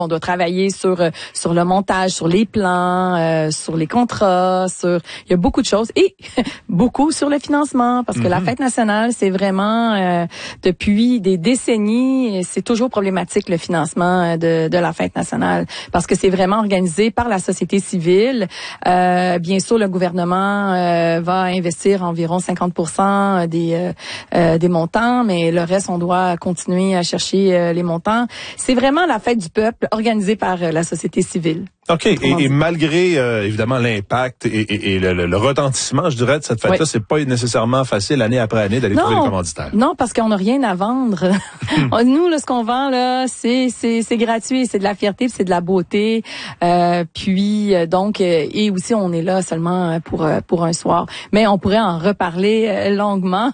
On doit travailler sur le montage, sur les plans, sur les contrats, il y a beaucoup de choses et beaucoup sur le financement parce que la fête nationale, c'est vraiment depuis des décennies, c'est toujours problématique le financement de la fête nationale parce que c'est vraiment organisé par la société civile. Bien sûr, le gouvernement va investir environ 50% des montants, mais le reste, on doit continuer à chercher les montants. C'est vraiment la fête du peuple organisée par la société civile. OK. Et malgré, évidemment, l'impact et le retentissement, je dirais, de cette fête-là, c'est pas nécessairement facile, année après année, d'aller trouver les commanditaires. Non, parce qu'on n'a rien à vendre. Nous, là, ce qu'on vend, là, c'est gratuit, c'est de la fierté, c'est de la beauté. Donc, et aussi, on est là seulement pour un soir. Mais on pourrait en reparler longuement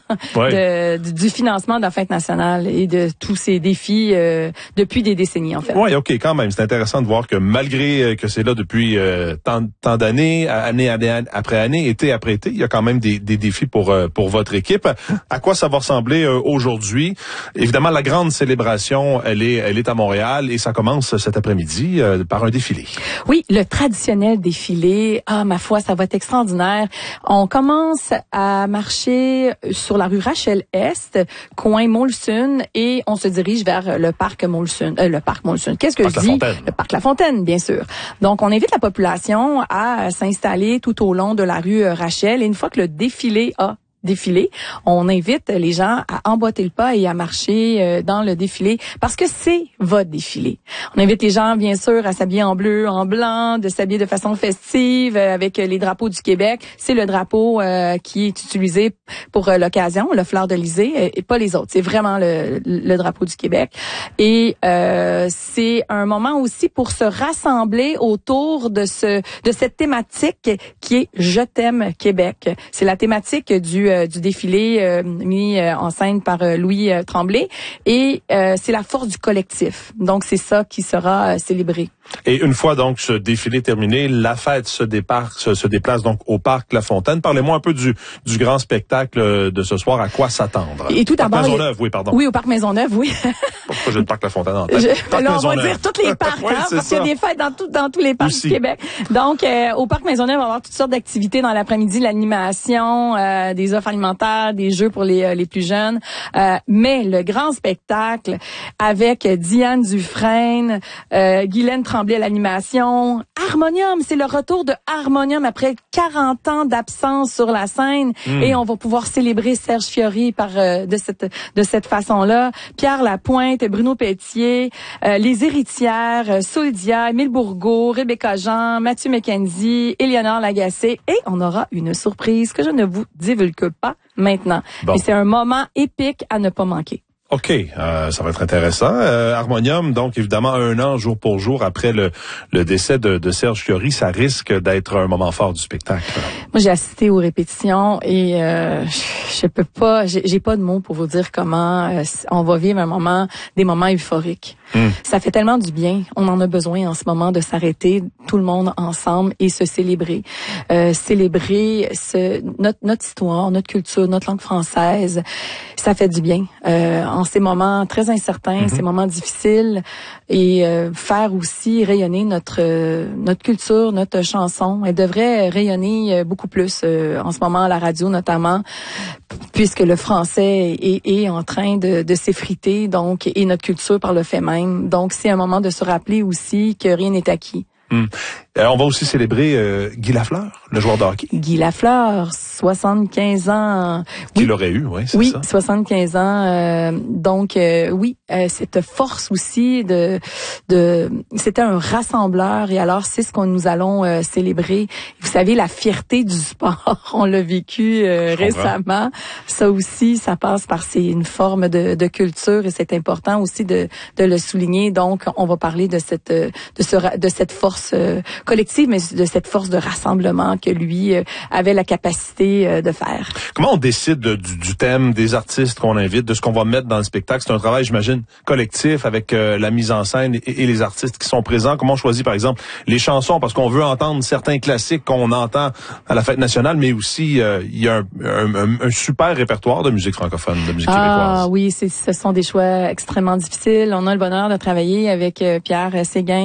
du financement de la fête nationale et de tous ces défis depuis des décennies, en fait. Oui, OK, quand même. C'est intéressant de voir que malgré que c'est là depuis tant d'années, année après année, été après été, il y a quand même des défis pour votre équipe. À quoi ça va ressembler aujourd'hui? Évidemment, la grande célébration, elle est à Montréal et ça commence cet après-midi par un défilé. Oui, le traditionnel défilé. Ah, ma foi, ça va être extraordinaire. On commence à marcher sur la rue Rachel-Est, coin Molson, et on se dirige vers le parc Molson. Qu'est-ce que je dis? Le parc La Fontaine, bien sûr. Donc, on invite la population à s'installer tout au long de la rue Rachel. Et une fois que le défilé a défilé, on invite les gens à emboîter le pas et à marcher dans le défilé parce que c'est votre défilé. On invite les gens, bien sûr, à s'habiller en bleu, en blanc, de s'habiller de façon festive avec les drapeaux du Québec. C'est le drapeau qui est utilisé pour l'occasion, le fleur d'Elysée, et pas les autres. C'est vraiment le drapeau du Québec. Et c'est un moment aussi pour se rassembler autour de cette thématique qui est « Je t'aime Québec ». C'est la thématique du défilé mis en scène par Louis Tremblay et c'est la force du collectif. Donc c'est ça qui sera célébré. Et une fois donc ce défilé terminé, la fête se déplace donc au parc La Fontaine. Parlez-moi un peu du grand spectacle de ce soir. À quoi s'attendre? Et tout d'abord, Maisonneuve, oui, pardon. Oui, au parc Maisonneuve, oui. Pourquoi j'ai le parc La Fontaine en tête? Là, on va dire tous les parcs, parce qu'il y a des fêtes dans tous les parcs du Québec. Donc, au parc Maisonneuve, on va avoir toutes sortes d'activités dans l'après-midi, l'animation, des offres alimentaires, des jeux pour les plus jeunes. Mais le grand spectacle avec Diane Dufresne, Guylaine Tremblay à l'animation, Harmonium, c'est le retour de Harmonium après 40 ans d'absence sur la scène et on va pouvoir célébrer Serge Fiori de cette façon-là. Pierre Lapointe, Bruno Pelletier, les héritières, Soldia, Émile Bourgault, Rebecca Jean, Mathieu McKenzie, Éléonore Lagacé et on aura une surprise que je ne vous divulgue pas maintenant. Bon. Et c'est un moment épique à ne pas manquer. OK, ça va être intéressant. Harmonium, donc évidemment 1 an jour pour jour après le décès de Serge Fiori, ça risque d'être un moment fort du spectacle. Moi, j'ai assisté aux répétitions et je peux pas, j'ai pas de mots pour vous dire comment on va vivre des moments euphoriques. Ça fait tellement du bien. On en a besoin en ce moment de s'arrêter, tout le monde ensemble et se célébrer. Célébrer notre histoire, notre culture, notre langue française. Ça fait du bien. En ces moments très incertains, ces moments difficiles et faire aussi rayonner notre culture, notre chanson. Elle devrait rayonner beaucoup plus en ce moment à la radio notamment, puisque le français est en train de s'effriter, donc, et notre culture par le fait même. Donc, c'est un moment de se rappeler aussi que rien n'est acquis. On va aussi célébrer Guy Lafleur, le joueur de hockey. Guy Lafleur, 75 ans. Qu'il aurait eu, oui, c'est ça. 75 ans. Donc, cette force aussi c'était un rassembleur et alors c'est ce que nous allons célébrer. Vous savez, la fierté du sport, on l'a vécu récemment. Ça aussi, ça passe par une forme de culture et c'est important aussi de le souligner. Donc, on va parler de cette force collective, mais de cette force de rassemblement que lui avait la capacité de faire. Comment on décide du thème, des artistes qu'on invite, de ce qu'on va mettre dans le spectacle? C'est un travail, j'imagine, collectif avec la mise en scène et les artistes qui sont présents. Comment on choisit, par exemple, les chansons? Parce qu'on veut entendre certains classiques qu'on entend à la fête nationale, mais aussi, il y a un super répertoire de musique francophone, de musique québécoise. Ah oui, ce sont des choix extrêmement difficiles. On a le bonheur de travailler avec Pierre Séguin,